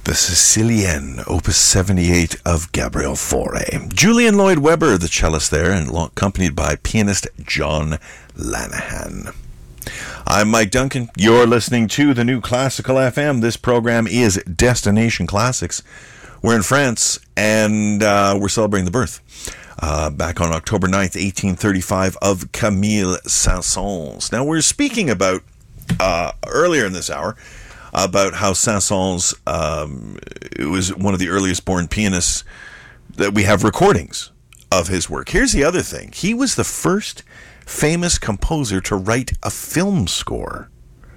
The Sicilienne, Opus 78 of Gabriel Fauré. Julian Lloyd Webber, the cellist there, and accompanied by pianist John Lanahan. I'm Mike Duncan. You're listening to the New Classical FM. This program is Destination Classics. We're in France, and we're celebrating the birth, back on October 9th, 1835, of Camille Saint-Saëns. Now, we're speaking about, earlier in this hour, about how Saint-Saëns was one of the earliest born pianists that we have recordings of his work. Here's the other thing. He was the first famous composer to write a film score.